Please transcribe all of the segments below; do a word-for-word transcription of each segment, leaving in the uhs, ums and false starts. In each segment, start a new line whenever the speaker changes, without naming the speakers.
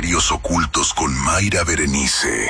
misterios ocultos con Mayra Berenice.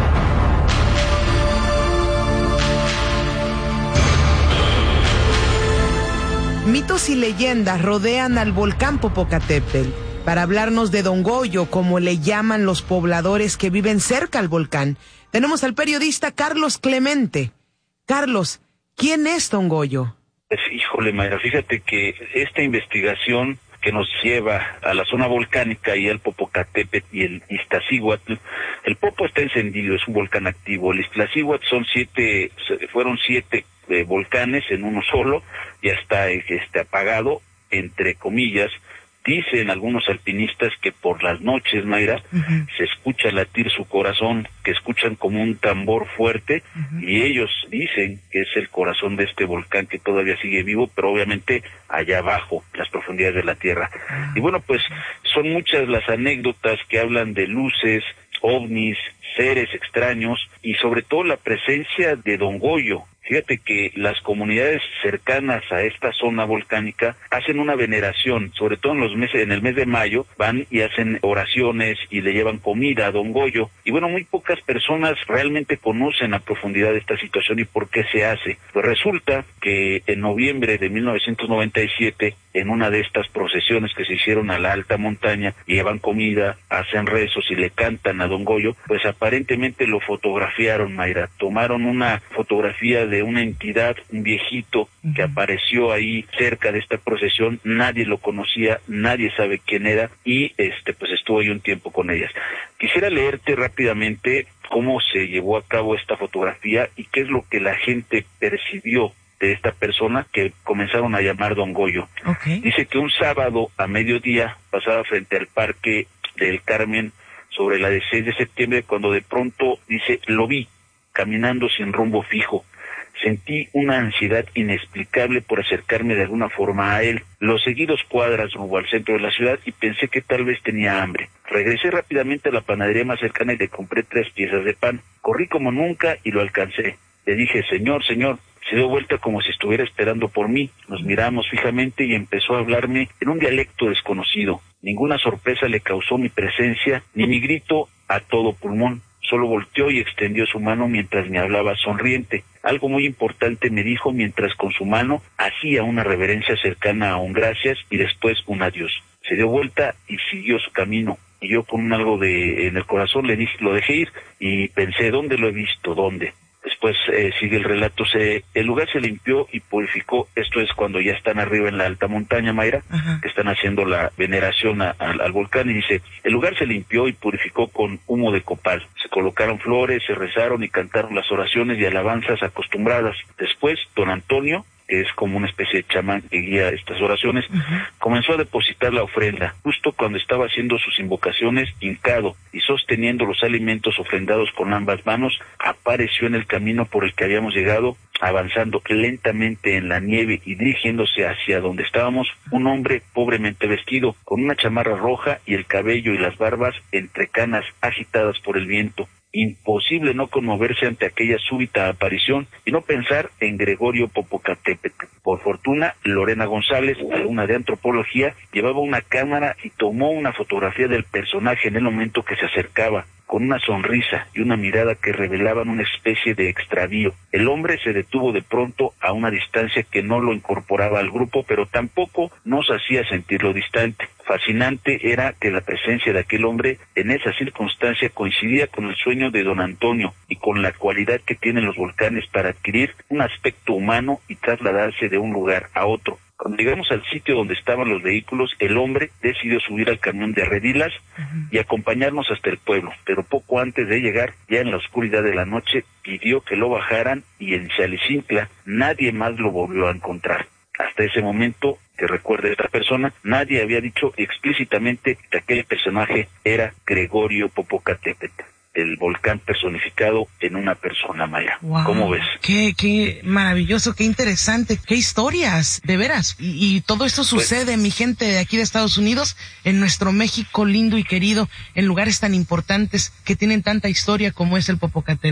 Mitos y leyendas rodean al volcán Popocatépetl. Para hablarnos de Don Goyo, como le llaman los pobladores que viven cerca al volcán, tenemos al periodista Carlos Clemente. Carlos, ¿quién es Don Goyo?
Pues, híjole, Mayra, fíjate que esta investigación que nos lleva a la zona volcánica y al Popocatépetl y el Iztaccíhuatl, el Popo está encendido, es un volcán activo. El Iztaccíhuatl son siete, fueron siete eh, volcanes en uno solo, ya está este, apagado, entre comillas. Dicen algunos alpinistas que por las noches, Mayra, uh-huh. se escucha latir su corazón, que escuchan como un tambor fuerte, uh-huh. y ellos dicen que es el corazón de este volcán que todavía sigue vivo, pero obviamente allá abajo, las profundidades de la tierra. Uh-huh. Y bueno, pues son muchas las anécdotas que hablan de luces, ovnis, seres extraños y sobre todo la presencia de Don Goyo. Fíjate que las comunidades cercanas a esta zona volcánica hacen una veneración, sobre todo en los meses, en el mes de mayo, van y hacen oraciones y le llevan comida a Don Goyo. Y bueno, muy pocas personas realmente conocen a profundidad esta situación y por qué se hace. Pues resulta que en noviembre de mil novecientos noventa y siete, en una de estas procesiones que se hicieron a la alta montaña, llevan comida, hacen rezos y le cantan a Don Goyo, pues aparentemente lo fotografiaron, Mayra. Tomaron una fotografía de una entidad, un viejito que uh-huh. apareció ahí cerca de esta procesión, nadie lo conocía, nadie sabe quién era y este pues estuvo ahí un tiempo con ellas. Quisiera leerte rápidamente cómo se llevó a cabo esta fotografía y qué es lo que la gente percibió de esta persona que comenzaron a llamar Don Goyo. Okay. Dice que un sábado a mediodía pasaba frente al Parque del Carmen sobre la de seis de septiembre cuando de pronto, dice, lo vi caminando sin rumbo fijo. Sentí una ansiedad inexplicable por acercarme de alguna forma a él. Lo seguí dos cuadras rumbo al centro de la ciudad y pensé que tal vez tenía hambre. Regresé rápidamente a la panadería más cercana y le compré tres piezas de pan. Corrí como nunca y lo alcancé. Le dije, señor, señor. Se dio vuelta como si estuviera esperando por mí. Nos miramos fijamente y empezó a hablarme en un dialecto desconocido. Ninguna sorpresa le causó mi presencia, ni mi grito a todo pulmón. Solo volteó y extendió su mano mientras me hablaba sonriente. Algo muy importante me dijo mientras con su mano hacía una reverencia cercana a un gracias y después un adiós. Se dio vuelta y siguió su camino. Y yo con un algo de en el corazón le dije, lo dejé ir y pensé, ¿dónde lo he visto? ¿Dónde? Después eh, sigue el relato, se, el lugar se limpió y purificó, esto es cuando ya están arriba en la alta montaña, Mayra, uh-huh. que están haciendo la veneración a, a, al volcán, y dice, el lugar se limpió y purificó con humo de copal, se colocaron flores, se rezaron y cantaron las oraciones y alabanzas acostumbradas. Después, don Antonio, que es como una especie de chamán que guía estas oraciones, uh-huh. comenzó a depositar la ofrenda. Justo cuando estaba haciendo sus invocaciones, hincado y sosteniendo los alimentos ofrendados con ambas manos, apareció en el camino por el que habíamos llegado, avanzando lentamente en la nieve y dirigiéndose hacia donde estábamos, un hombre pobremente vestido, con una chamarra roja y el cabello y las barbas entre canas agitadas por el viento. Imposible no conmoverse ante aquella súbita aparición y no pensar en Gregorio Popocatépetl. Por fortuna, Lorena González, alumna de antropología, llevaba una cámara y tomó una fotografía del personaje en el momento que se acercaba, con una sonrisa y una mirada que revelaban una especie de extravío. El hombre se detuvo de pronto a una distancia que no lo incorporaba al grupo, pero tampoco nos hacía sentirlo distante. Fascinante era que la presencia de aquel hombre en esa circunstancia coincidía con el sueño de don Antonio y con la cualidad que tienen los volcanes para adquirir un aspecto humano y trasladarse de un lugar a otro. Cuando llegamos al sitio donde estaban los vehículos, el hombre decidió subir al camión de Redilas uh-huh. y acompañarnos hasta el pueblo, pero poco antes de llegar, ya en la oscuridad de la noche, pidió que lo bajaran y en Xalicintla nadie más lo volvió a encontrar. Hasta ese momento, que recuerde esta persona, nadie había dicho explícitamente que aquel personaje era Gregorio Popocatépetl, el volcán personificado en una persona maya. Wow. ¿Cómo ves?
Qué, qué maravilloso, qué interesante, qué historias, de veras. Y, y todo esto sucede, pues, mi gente de aquí de Estados Unidos, en nuestro México lindo y querido, en lugares tan importantes que tienen tanta historia como es el Popocatépetl.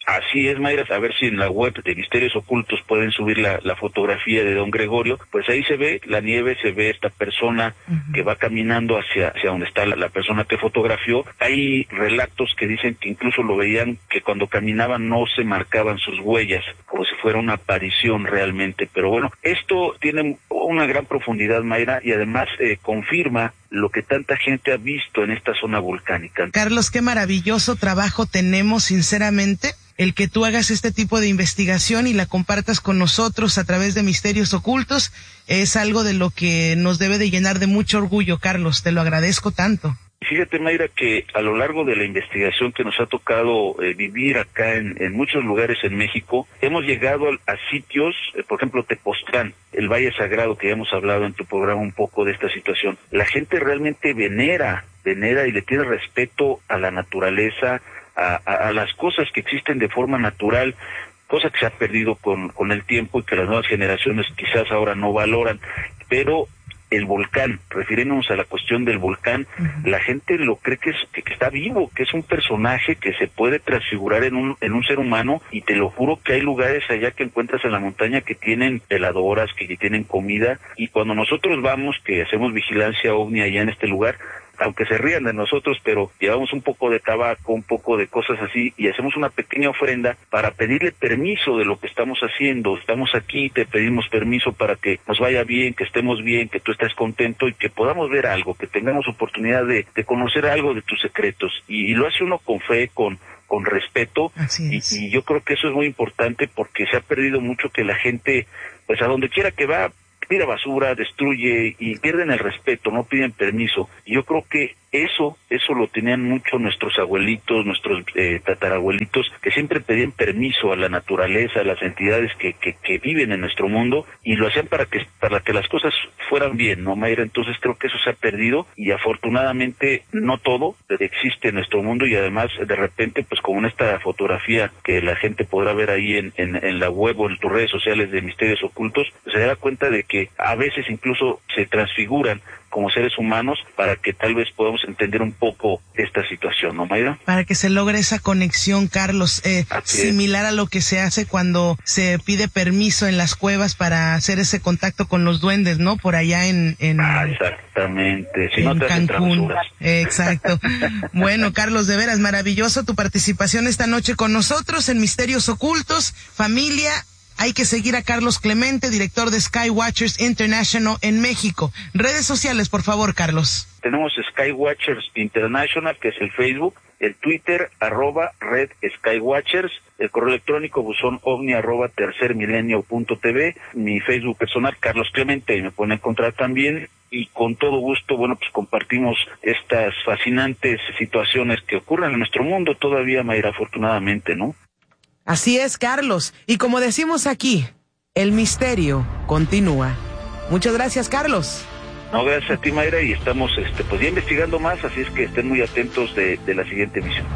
Así es, Mayra, a ver si en la web de Misterios Ocultos pueden subir la, la fotografía de don Gregorio, pues ahí se ve la nieve, se ve esta persona uh-huh. que va caminando hacia, hacia donde está la, la persona que fotografió. Hay relatos que dicen que incluso lo veían, que cuando caminaban no se marcaban sus huellas, como si fuera una aparición realmente. Pero bueno, esto tiene una gran profundidad, Mayra, y además eh, confirma lo que tanta gente ha visto en esta zona volcánica.
Carlos, qué maravilloso trabajo tenemos, sinceramente, el que tú hagas este tipo de investigación y la compartas con nosotros a través de Misterios Ocultos. Es algo de lo que nos debe de llenar de mucho orgullo, Carlos, te lo agradezco tanto.
Fíjate, Mayra, que a lo largo de la investigación que nos ha tocado eh, vivir acá en, en muchos lugares en México, hemos llegado a, a sitios, eh, por ejemplo, Tepoztlán, el Valle Sagrado, que ya hemos hablado en tu programa un poco de esta situación. La gente realmente venera, venera y le tiene respeto a la naturaleza, a, a, a las cosas que existen de forma natural, cosa que se ha perdido con, con el tiempo y que las nuevas generaciones quizás ahora no valoran, pero el volcán, refiriéndonos a la cuestión del volcán, uh-huh. la gente lo cree que, es, que, que está vivo, que es un personaje que se puede transfigurar en un en un ser humano, y te lo juro que hay lugares allá que encuentras en la montaña que tienen veladoras, que tienen comida, y cuando nosotros vamos, que hacemos vigilancia ovni allá en este lugar, aunque se rían de nosotros, pero llevamos un poco de tabaco, un poco de cosas así, y hacemos una pequeña ofrenda para pedirle permiso de lo que estamos haciendo. Estamos aquí, te pedimos permiso para que nos vaya bien, que estemos bien, que tú estés contento y que podamos ver algo, que tengamos oportunidad de, de conocer algo de tus secretos. Y, y lo hace uno con fe, con con respeto, y, y yo creo que eso es muy importante, porque se ha perdido mucho que la gente, pues a donde quiera que va, tira basura, destruye y pierden el respeto, no piden permiso. Y yo creo que eso, eso lo tenían mucho nuestros abuelitos, nuestros eh, tatarabuelitos, que siempre pedían permiso a la naturaleza, a las entidades que, que, que viven en nuestro mundo, y lo hacían para que, para que las cosas fueran bien, ¿no, Mayra? Entonces creo que eso se ha perdido, y afortunadamente no todo existe en nuestro mundo, y además de repente, pues como en esta fotografía que la gente podrá ver ahí en, en, en la web o en tus redes sociales de Misterios Ocultos, se da cuenta de que a veces incluso se transfiguran como seres humanos para que tal vez podamos entender un poco esta situación, ¿no, Mayra?
Para que se logre esa conexión, Carlos, eh, similar a lo que se hace cuando se pide permiso en las cuevas para hacer ese contacto con los duendes, ¿no? Por allá en... en
ah, exactamente. Si
en
no te
Cancún. Exacto. Bueno, Carlos, de veras, maravilloso tu participación esta noche con nosotros en Misterios Ocultos. Familia, hay que seguir a Carlos Clemente, director de Skywatchers International en México. Redes sociales, por favor, Carlos.
Tenemos Skywatchers International, que es el Facebook, el Twitter, arroba Red Skywatchers, el correo electrónico buzón ovni arroba tercermilenio punto tv, mi Facebook personal, Carlos Clemente, y me pueden encontrar también, y con todo gusto, bueno, pues compartimos estas fascinantes situaciones que ocurren en nuestro mundo todavía, Mayra, afortunadamente, ¿no?
Así es, Carlos. Y como decimos aquí, el misterio continúa. Muchas gracias, Carlos.
No, gracias a ti, Mayra, y estamos este, pues ya investigando más, así es que estén muy atentos de, de la siguiente emisión.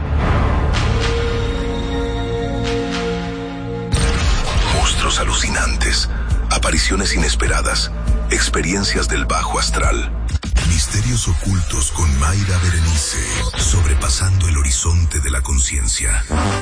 Monstruos alucinantes, apariciones inesperadas, experiencias del bajo astral. Misterios Ocultos con Mayra Berenice, sobrepasando el horizonte de la conciencia.